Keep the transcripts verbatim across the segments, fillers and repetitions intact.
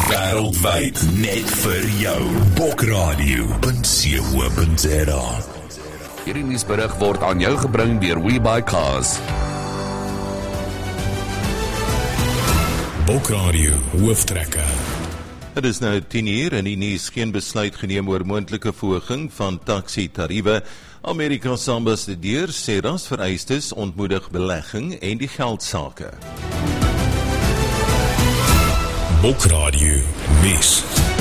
Wêreldwyd net vir jou. Bokradio punt co punt za. Hierdie nuusberig word aan jou gebring deur WeBuyCars. Bokradio hooftrekker. Het is nou tien uur en die nuus geen besluit geneem oor moontlike verhoging van taksi-tariewe. Amerika se ambassadeur sê rasvereistes ontmoedig belegging en die geldsake. Bokradio nuus.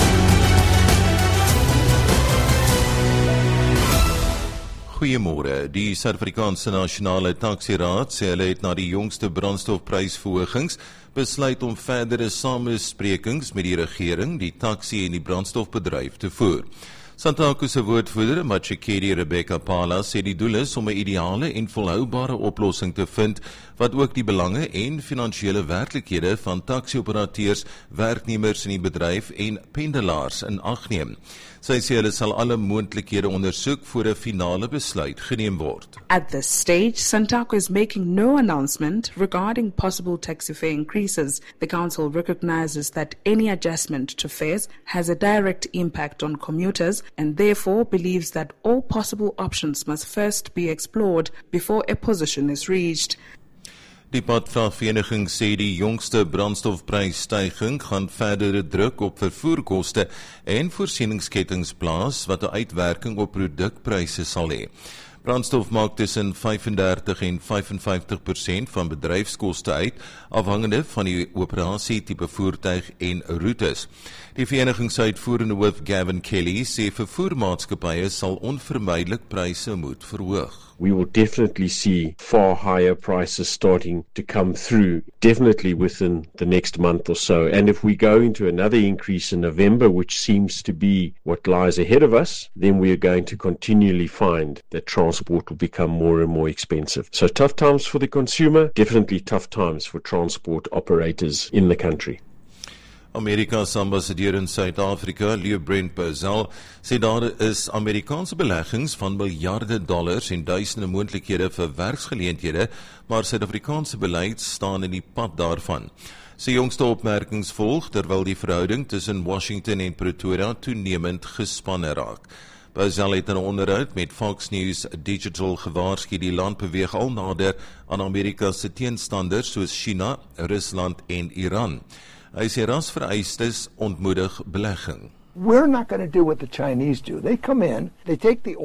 Goeiemôre. Die Suid-Afrikaanse Nasionale Taxi-raad sê hulle het na die jongste brandstofprysverhogings besluit om verdere samesprekings met die regering, die taxi en die brandstofbedryf te voer. Santaco se woordvoerder, Machikedi Rebecca Pala, sê die doel is om 'n ideale en volhoubare oplossing te vind wat ook die belange en finansiële werklikhede van taxi-operateurs, werknemers in die bedryf en pendelaars in ag neem. Sy sê hulle sal alle moontlikhede ondersoek voor 'n finale besluit geneem word. At this stage, Santaco is making no announcement regarding possible taxi fare increases. The council recognizes that any adjustment to fares has a direct impact on commuters and therefore believes that all possible options must first be explored before a position is reached. Die padvragvereniging sê die jongste brandstofprysstyging gaan verdere druk op vervoerkoste en voorsieningskettinge plaas wat 'n uitwerking op produkpryse sal hê. Brandstof maak tussen vyf en dertig en vyf en vyftig persent van bedryfskoste uit, afhangende van die operasie, tipe voertuig en roetes. Die vereniging se uitvoerende hoof Gavin Kelly sê vervoermaatskappye sal onvermydelik pryse moet verhoog. We will definitely see far higher prices starting to come through, definitely within the next month or so. And if we go into another increase in November, which seems to be what lies ahead of us, then we are going to continually find that transport will become more and more expensive. So tough times for the consumer, definitely tough times for transport operators in the country. Amerika's ambassadeur in Suid-Afrika, Leo Brent Bozell, sê daar is Amerikaanse beleggings van miljarde dollars en duisende moontlikhede vir werksgeleenthede, maar Suid-Afrikaanse beleid staan in die pad daarvan. Sy jongste opmerkings volg terwyl die verhouding tussen Washington en Pretoria toenemend gespanne raak. Bozell het in 'n onderhoud met Fox News Digital gewaarsku die land beweeg al nader aan Amerika se teenstanders soos China, Rusland en Iran. Hy sê rasvereistes ontmoedig belegging. We're not going to do what the Chinese do. They come in, they take the